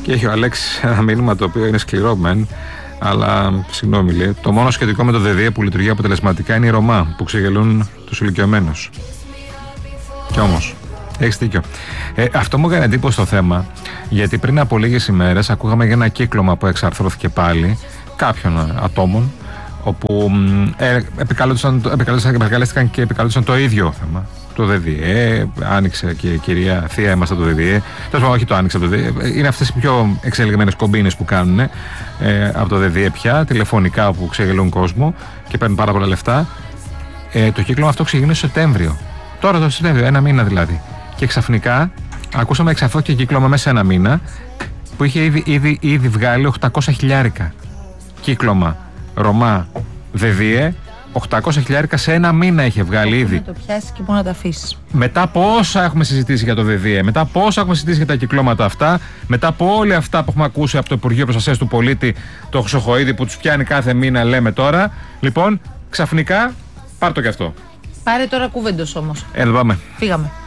Και έχει ο Αλέξης ένα μήνυμα το οποίο είναι σκληρό μεν, αλλά συγγνώμη λέει. Το μόνο σχετικό με το ΔΔΕ που λειτουργεί αποτελεσματικά είναι οι Ρωμά που ξεγελούν τους ηλικιωμένους. Κι όμως, έχεις δίκιο. Αυτό μου έκανε εντύπωση στο θέμα, γιατί πριν από λίγες ημέρες ακούγαμε για ένα κύκλωμα που εξαρθρώθηκε πάλι κάποιων ατόμων, όπου επικαλέστηκαν και επικαλέστηκαν το ίδιο θέμα. Το ΔΔΕ, άνοιξε και η κυρία Θεία είμαστε το ΔΔΕ. Τέλος πάντων, όχι το άνοιξε το ΔΔΕ. Είναι αυτές οι πιο εξελιγμένες κομπίνες που κάνουν από το ΔΔΕ πια, τηλεφωνικά που ξεγελούν κόσμο και παίρνουν πάρα πολλά λεφτά. Το κύκλωμα αυτό ξεκίνησε στο Σεπτέμβριο. Τώρα το Σεπτέμβριο, ένα μήνα δηλαδή. Και ξαφνικά ακούσαμε εξαρθρώθηκε κύκλωμα μέσα σε ένα μήνα που είχε ήδη βγάλει 800 χιλιάρικα. Κύκλωμα Ρωμά ΔΔΕ. 800 χιλιάρικα σε ένα μήνα είχε βγάλει ήδη. Να το πιάσεις και πού να τα αφήσεις. Μετά πόσα έχουμε συζητήσει για το ΔΔΕ, μετά πόσα έχουμε συζητήσει για τα κυκλώματα αυτά, μετά από όλα αυτά που έχουμε ακούσει από το Υπουργείο Προστασίας του Πολίτη, το Χρυσοχοΐδη που τους πιάνει κάθε μήνα, λέμε τώρα. Λοιπόν, ξαφνικά, πάρ' το κι αυτό. Πάρε τώρα κουβέντος όμως. Πάμε. Φύγαμε.